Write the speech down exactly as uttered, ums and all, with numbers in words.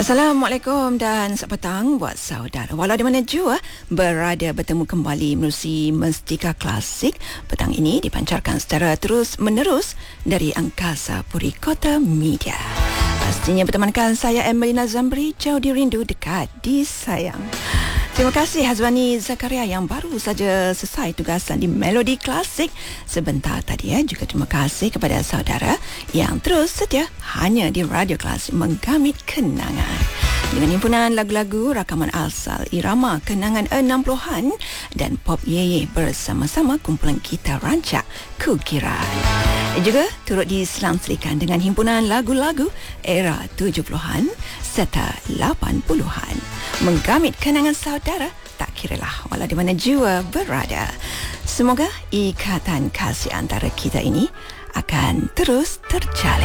Assalamualaikum dan selamat petang buat saudara. Walau di mana jua berada, bertemu kembali menerusi Mestika Klasik. Petang ini dipancarkan secara terus menerus dari Angkasa Puri Kota Media. Pastinya bertemankan saya Emelina Zambri, jauh di rindu, dekat di sayang. Terima kasih Hazwani Zakaria yang baru saja selesai tugasan di Melodi Klasik sebentar tadi ya. Juga terima kasih kepada saudara yang terus setia hanya di Radio Klasik menggamit kenangan dengan himpunan lagu-lagu rakaman asal irama kenangan enam puluhan dan pop yeye bersama-sama kumpulan kita rancak Kukiran. Juga turut diselang-selikan dengan himpunan lagu-lagu era tujuh puluhan serta lapan puluhan. Menggamit kenangan saudara tak kiralah walau di mana jua berada. Semoga ikatan kasih antara kita ini akan terus terjalin.